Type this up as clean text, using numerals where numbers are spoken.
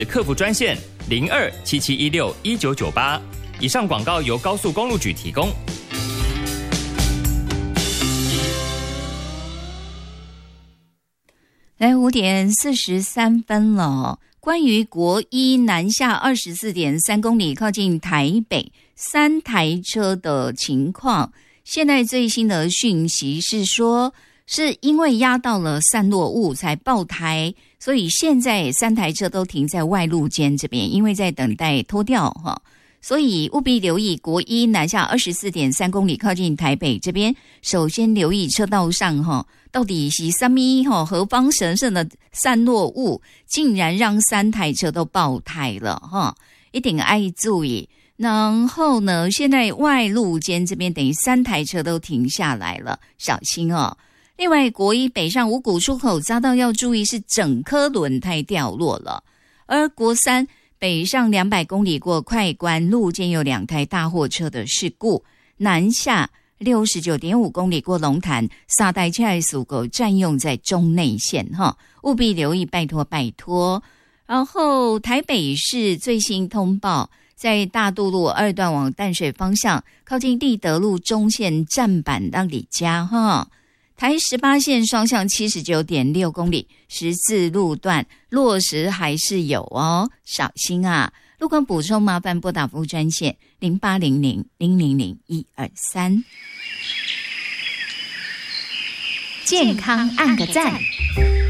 客服专线0277161998。以上广告由高速公路局提供。 来5点43分了。关于国一南下24.3公里靠近台北3台车的情况，现在最新的讯息是说，是因为压到了散落物才爆胎，所以现在3台车都停在外路间这边，因为在等待拖吊哈。所以务必留意国一南下24.3公里靠近台北这边，首先留意车道上哈，到底是什么哈何方神圣的散落物，竟然让3台车都爆胎了哈，一定要注意。然后呢，现在外路间这边等于3台车都停下来了，小心哦。另外，国一北上五股出口匝道要注意是整颗轮胎掉落了，而国三北上200公里过快关路间有2台大货车的事故，南下69.5公里过龙潭3台车的速狗占用在中内线哈，务必留意，拜托拜托。然后台北市最新通报，在大渡路2段往淡水方向，靠近立德路中线站板到里家哈。台18线双向79.6公里十字路段落实还是有哦，小心啊！路况补充麻烦拨打服务专线0800-000-123。 健康按个赞。